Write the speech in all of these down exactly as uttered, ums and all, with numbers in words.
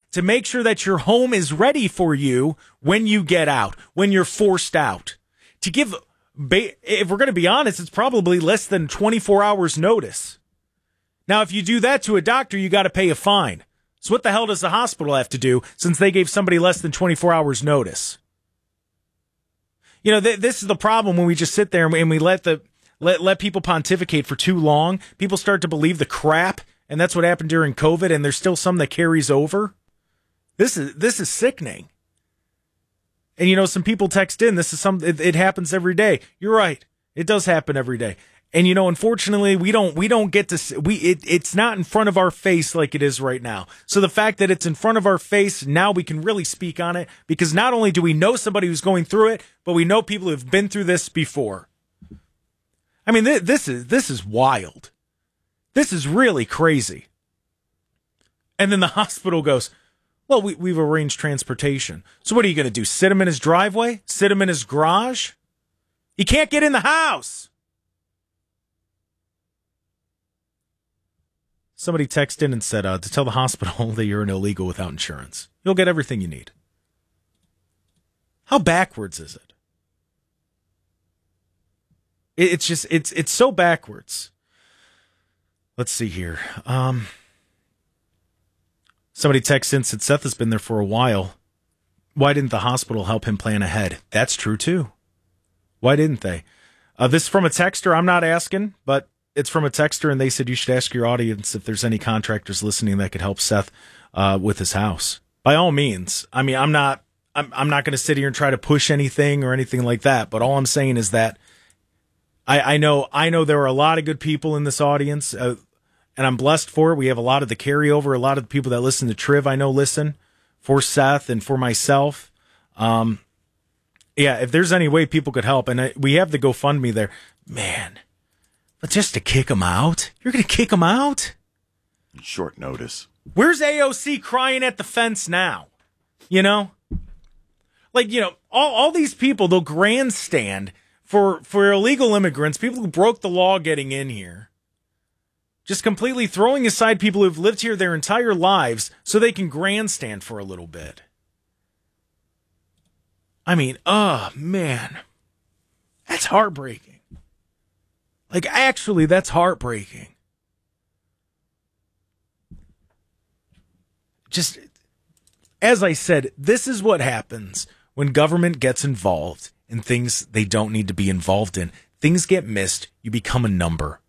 to make sure that your home is ready for you when you get out, when you're forced out. To give, if we're going to be honest, it's probably less than twenty-four hours notice. Now, if you do that to a doctor, you got to pay a fine. So what the hell does the hospital have to do since they gave somebody less than twenty-four hours notice? You know, th- this is the problem when we just sit there and we, and we let the let let people pontificate for too long. People start to believe the crap, and that's what happened during COVID, and there's still some that carries over. This is this is sickening. And, you know, some people text in, this is some, it, it happens every day. You're right. It does happen every day. And, you know, unfortunately, we don't, we don't get to, we, it, it's not in front of our face like it is right now. So the fact that it's in front of our face, now we can really speak on it, because not only do we know somebody who's going through it, but we know people who've been through this before. I mean, th- this is, this is wild. This is really crazy. And then the hospital goes, well, we, we've arranged transportation. So what are you going to do? Sit him in his driveway? Sit him in his garage? He can't get in the house. Somebody texted in and said uh, to tell the hospital that you're an illegal without insurance. You'll get everything you need. How backwards is it? it it's just, it's it's so backwards. Let's see here. Um... Somebody texts in and said, Seth has been there for a while. Why didn't the hospital help him plan ahead? That's true, too. Why didn't they? Uh, this is from a texter. I'm not asking, but it's from a texter, and they said you should ask your audience if there's any contractors listening that could help Seth uh, with his house. By all means. I mean, I'm not I'm, I'm not going to sit here and try to push anything or anything like that, but all I'm saying is that I, I know I know there are a lot of good people in this audience, uh, and I'm blessed for it. We have a lot of the carryover. A lot of the people that listen to Triv, I know, listen for Seth and for myself. Um, yeah, if there's any way people could help, and I, we have the GoFundMe there, man. But just to kick them out, you're going to kick them out? Short notice. Where's A O C crying at the fence now? You know, like you know, all all these people, they'll grandstand for for illegal immigrants, people who broke the law getting in here. Just completely throwing aside people who've lived here their entire lives so they can grandstand for a little bit. I mean, oh, man. That's heartbreaking. Like, actually, that's heartbreaking. Just, as I said, this is what happens when government gets involved in things they don't need to be involved in. Things get missed. You become a number.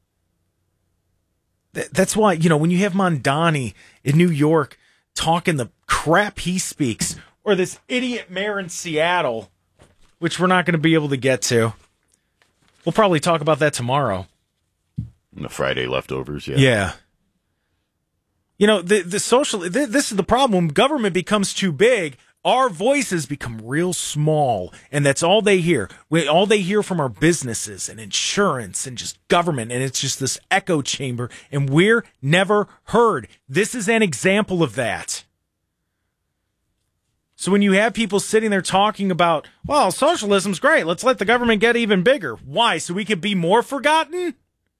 That's why, you know, when you have Mondani in New York talking the crap he speaks, or this idiot mayor in Seattle, which we're not going to be able to get to. We'll probably talk about that tomorrow. The Friday leftovers, yeah. Yeah. You know, the the social, this is the problem. When government becomes too big, our voices become real small, and that's all they hear. We, all they hear from our businesses and insurance and just government, and it's just this echo chamber, and we're never heard. This is an example of that. So when you have people sitting there talking about, well, socialism's great, let's let the government get even bigger. Why? So we could be more forgotten?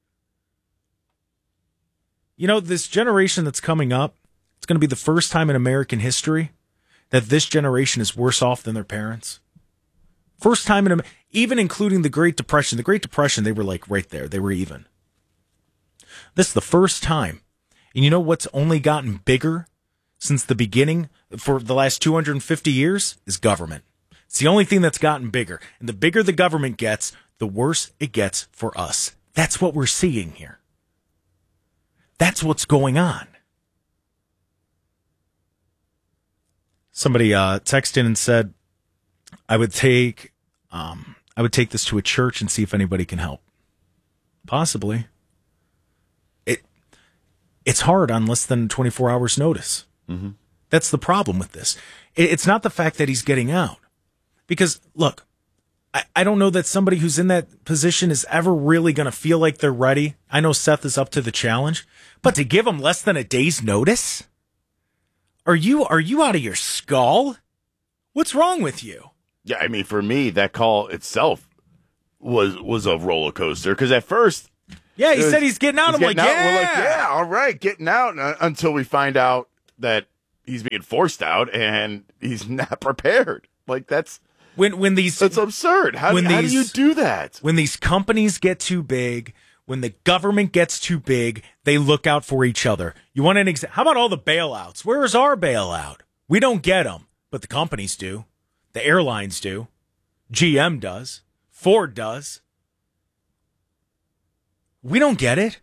You know, this generation that's coming up, it's going to be the first time in American history that this generation is worse off than their parents. First time in, even including the Great Depression. The Great Depression, they were like right there. They were even. This is the first time. And you know what's only gotten bigger since the beginning for the last two hundred fifty years is government. It's the only thing that's gotten bigger. And the bigger the government gets, the worse it gets for us. That's what we're seeing here. That's what's going on. Somebody uh, texted in and said, I would take um, I would take this to a church and see if anybody can help. Possibly. It It's hard on less than twenty-four hours notice. Mm-hmm. That's the problem with this. It, it's not the fact that he's getting out. Because, look, I, I don't know that somebody who's in that position is ever really going to feel like they're ready. I know Seth is up to the challenge. But to give him less than a day's notice? Are you are you out of your skull? What's wrong with you? Yeah, I mean, for me, that call itself was was a roller coaster. Because at first, yeah, he was, said he's getting out. He's I'm getting like, out. yeah, we're like, yeah, all right, getting out uh, until we find out that he's being forced out and he's not prepared. Like that's when when these that's absurd. How, when how these, do you do that? When these companies get too big, when the government gets too big, they look out for each other. You want an exa- How about all the bailouts? Where is our bailout? We don't get them, but the companies do. The airlines do. G M does. Ford does. We don't get it.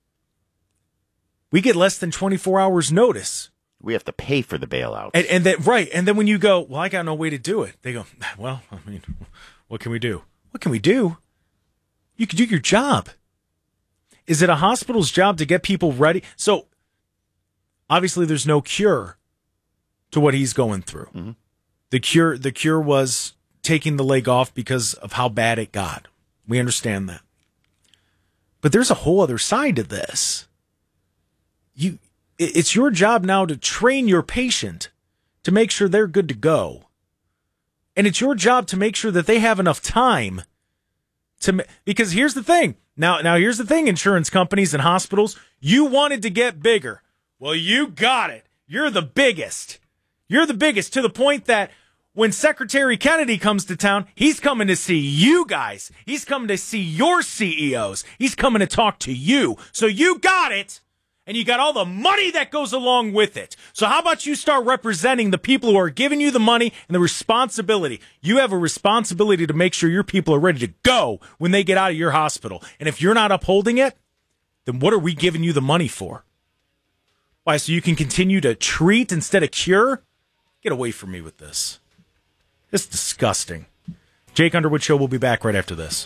We get less than twenty-four hours notice. We have to pay for the bailouts. And, and then, right. And then when you go, well, I got no way to do it. They go, well, I mean, what can we do? What can we do? You can do your job. Is it a hospital's job to get people ready? So obviously there's no cure to what he's going through. Mm-hmm. The cure, the cure was taking the leg off because of how bad it got. We understand that. But there's a whole other side to this. You, it's your job now to train your patient to make sure they're good to go. And it's your job to make sure that they have enough time to, because here's the thing. Now, now here's the thing, insurance companies and hospitals, you wanted to get bigger. Well, you got it. You're the biggest. You're the biggest to the point that when Secretary Kennedy comes to town, he's coming to see you guys. He's coming to see your C E Os. He's coming to talk to you. So you got it. And you got all the money that goes along with it. So how about you start representing the people who are giving you the money and the responsibility? You have a responsibility to make sure your people are ready to go when they get out of your hospital. And if you're not upholding it, then what are we giving you the money for? Why, so you can continue to treat instead of cure? Get away from me with this. It's disgusting. Jake Underwood Show will be back right after this.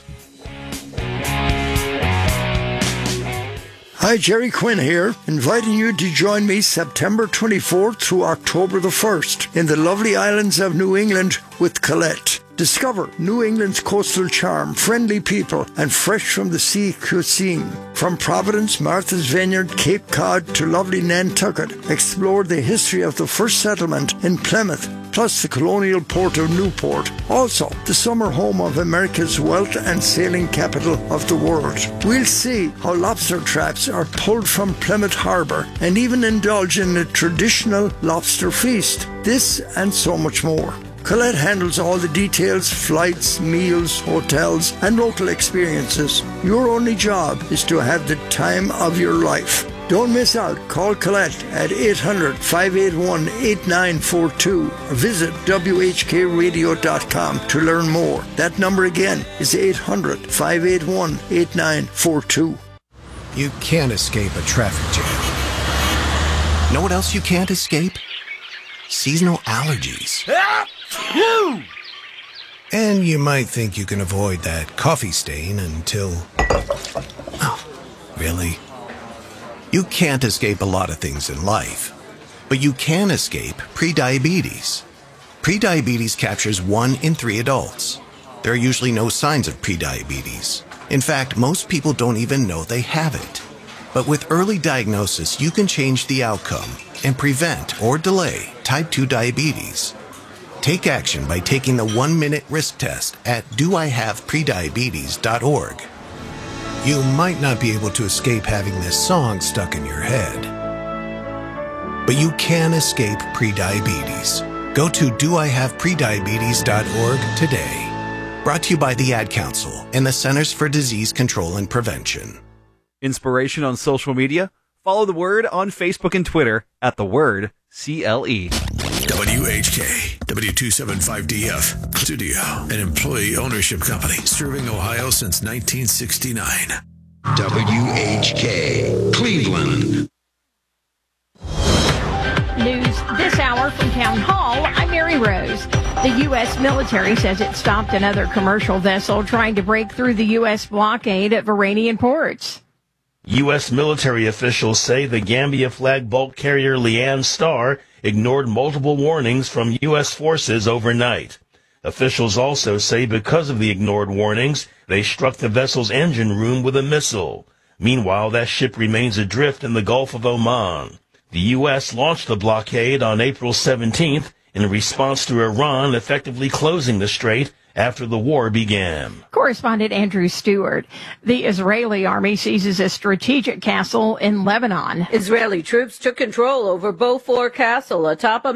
Hi, Jerry Quinn here, inviting you to join me September twenty-fourth through October the first in the lovely islands of New England with Colette. Discover New England's coastal charm, friendly people, and fresh from the sea cuisine. From Providence, Martha's Vineyard, Cape Cod to lovely Nantucket, explore the history of the first settlement in Plymouth, plus the colonial port of Newport. Also, the summer home of America's wealth and sailing capital of the world. We'll see how lobster traps are pulled from Plymouth Harbour and even indulge in a traditional lobster feast. This and so much more. Colette handles all the details, flights, meals, hotels, and local experiences. Your only job is to have the time of your life. Don't miss out. Call Colette at eight hundred, five eight one, eight nine four two or visit W H K radio dot com to learn more. That number again is eight hundred, five eight one, eight nine four two. You can't escape a traffic jam. Know what else you can't escape? Seasonal allergies. And you might think you can avoid that coffee stain until... Oh, really? You can't escape a lot of things in life, but you can escape prediabetes. Prediabetes captures one in three adults. There are usually no signs of prediabetes. In fact, most people don't even know they have it. But with early diagnosis, you can change the outcome and prevent or delay type two diabetes. Take action by taking the one-minute risk test at do I have prediabetes dot org. You might not be able to escape having this song stuck in your head, but you can escape prediabetes. Go to do I have prediabetes dot org today. Brought to you by the Ad Council and the Centers for Disease Control and Prevention. Inspiration on social media? Follow The Word on Facebook and Twitter at The Word C L E. W H K, W two seventy-five D F, Studio, an employee ownership company serving Ohio since nineteen sixty-nine. W H K, Cleveland. News this hour from Town Hall. I'm Mary Rose. The U S military says it stopped another commercial vessel trying to break through the U S blockade of Iranian ports. U S military officials say the Gambia flag bulk carrier Leanne Star ignored multiple warnings from U S forces overnight. Officials also say because of the ignored warnings, they struck the vessel's engine room with a missile. Meanwhile, that ship remains adrift in the Gulf of Oman. The U S launched the blockade on April seventeenth in response to Iran effectively closing the strait after the war began. Correspondent Andrew Stewart. The Israeli army seizes a strategic castle in Lebanon. Israeli troops took control over Beaufort Castle atop a